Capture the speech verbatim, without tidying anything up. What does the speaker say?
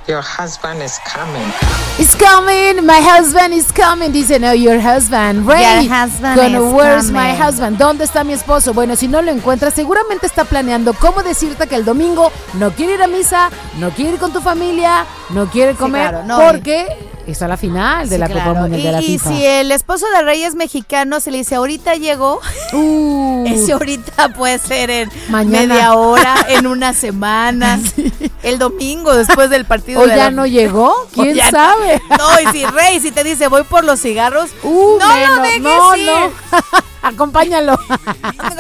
Your husband is coming. It's coming, my husband is coming. Dice, no, your husband. Ray, Your husband gonna, is where's coming. my husband? ¿Dónde está mi esposo? Bueno, si no lo encuentras, seguramente está planeando cómo decirte que el domingo no quiere ir a misa, no quiere ir con tu familia, no quiere comer, Sí, claro, no, porque está la final de Sí, la claro. Copa Mundial y, de la y FIFA. si el esposo de Rey es mexicano, se le dice, ahorita llegó. Uh, Ese ahorita puede ser en Mañana. media hora, en una semana, sí. El domingo después del partido. ¿O de ya la... no llegó? ¿Quién ya sabe? No, no, y si Rey, si te dice, voy por los cigarros, Uh, no menos, lo dejes no, ir. no. Acompáñalo.